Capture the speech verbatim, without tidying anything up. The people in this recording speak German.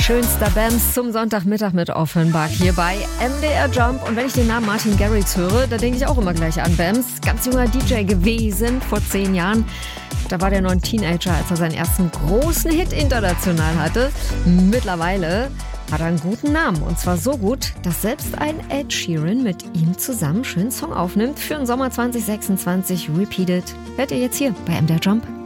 schönster Bands zum Sonntagmittag mit Offenbach hier bei M D R Jump. Und wenn ich den Namen Martin Garrix höre, da denke ich auch immer gleich an Bams. Ganz junger D J gewesen vor zehn Jahren. Da war der noch ein Teenager, als er seinen ersten großen Hit international hatte. Mittlerweile hat er einen guten Namen. Und zwar so gut, dass selbst ein Ed Sheeran mit ihm zusammen einen schönen Song aufnimmt für den Sommer zwanzig sechsundzwanzig. Repeated. Hört ihr jetzt hier bei M D R Jump.